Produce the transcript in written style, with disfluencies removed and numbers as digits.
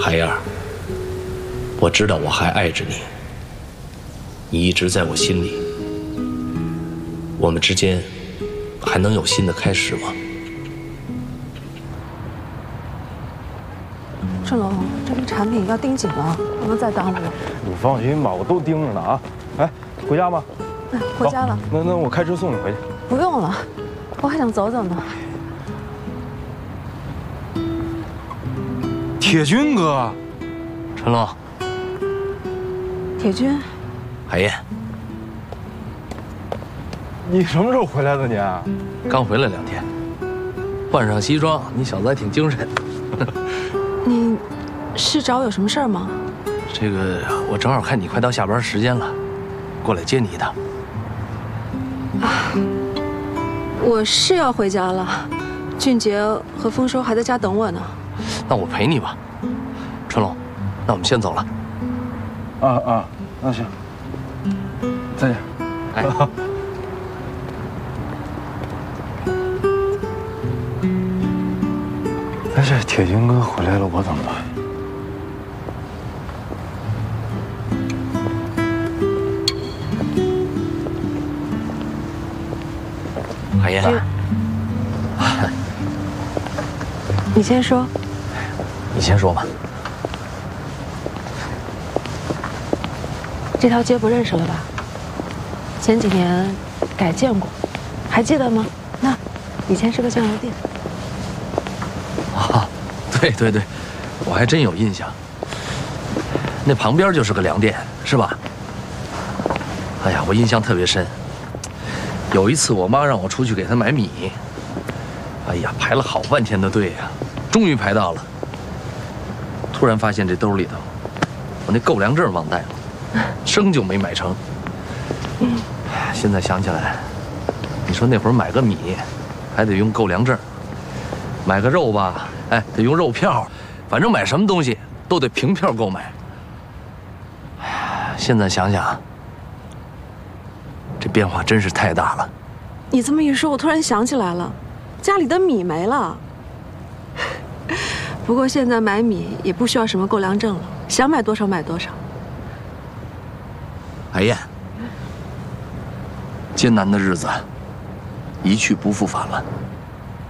海燕儿，我知道我还爱着你，你一直在我心里。我们之间还能有新的开始吗？ 春龙，这个产品要盯紧了，不能再耽误了。 你放心吧，我都盯着呢啊！哎，回家吧。 回家了。 那我开车送你回去。 不用了，我还想走走呢。 铁军哥， 陈龙， 铁军， 海燕， 你什么时候回来的你？ 刚回来2天，换上西装，你小子还挺精神。 你是找我有什么事儿吗？ 这个我正好看你快到下班时间了，过来接你一趟。 我是要回家了，俊杰和丰收还在家等我呢。 那我陪你吧，春龙，那我们先走了。 那行，再见。 哎， 哎，这铁军哥回来了，我怎么办？ 海燕， 你先说。 你先说吧。 这条街不认识了吧？前几年改建过，还记得吗？那以前是个酱油店。 啊，对，我还真有印象。那旁边就是个粮店，是吧？哎呀，我印象特别深。有一次我妈让我出去给她买米，哎呀，排了好半天的队呀，终于排到了。突然发现这兜里头，我那购粮证忘带了，生就没买成。现在想起来，你说那会儿买个米，还得用购粮证；买个肉吧，哎，得用肉票，反正买什么东西都得凭票购买。现在想想，这变化真是太大了。 你这么一说，我突然想起来了，家里的米没了。不过现在买米也不需要什么购粮证了，想买多少买多少。 海燕，艰难的日子一去不复返了。